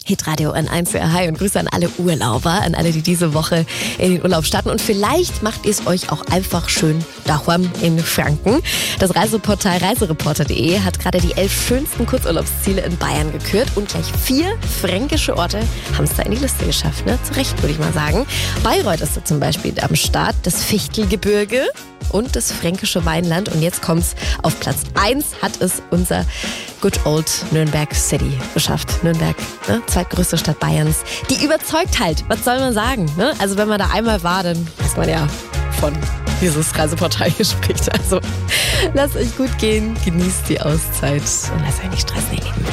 Hitradio N1. Hi und Grüße an alle Urlauber, an alle, die diese Woche in den Urlaub starten. Und vielleicht macht ihr es euch auch einfach schön daheim in Franken. Das Reiseportal reisereporter.de hat gerade die 11 schönsten Kurzurlaubsziele in Bayern gekürt und gleich 4 fränkische Orte haben es da in die Liste geschafft. Ne? Zu Recht, würde ich mal sagen. Bayreuth ist da zum Beispiel am Start, das Fichtelgebirge und das fränkische Weinland. Und jetzt kommt's auf Platz 1, hat es unser Good Old Nürnberg City geschafft. Nürnberg, ne? Zweitgrößte Stadt Bayerns. Die überzeugt halt, was soll man sagen? Ne? Also wenn man da einmal war, dann weiß man ja von dieses Reiseportal hier spricht. Also lasst euch gut gehen, genießt die Auszeit und lasst euch nicht stressen.